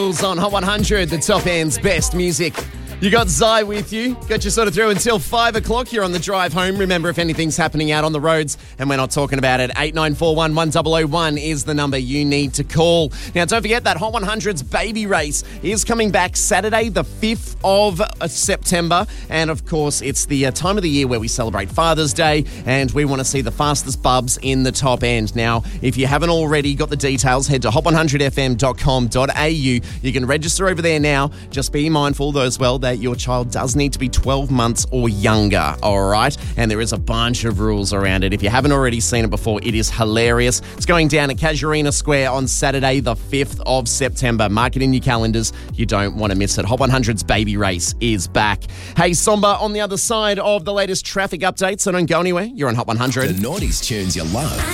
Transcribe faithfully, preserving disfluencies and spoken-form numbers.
On Hot one hundred, the top end's best music. You got Zai with you. Got you sort of through until five o'clock. You're on the drive home. Remember, if anything's happening out on the roads and we're not talking about it, eight nine four one, one zero zero one is the number you need to call. Now, don't forget that Hot one hundred's baby race is coming back Saturday, the fifth of September. And, of course, it's the uh, time of the year where we celebrate Father's Day and we want to see the fastest bubs in the top end. Now, if you haven't already got the details, head to hot one hundred f m dot com dot a u. You can register over there now. Just be mindful, though, as well, that your child does need to be twelve months or younger, all right? And there is a bunch of rules around it. If you haven't already seen it before, it is hilarious. It's going down at Casuarina Square on Saturday, the fifth of September. Mark it in your calendars. You don't want to miss it. Hot one hundred's baby race is back. Hey, Somba, on the other side of the latest traffic updates, so don't go anywhere. You're on Hot one hundred. The nineties tunes you love.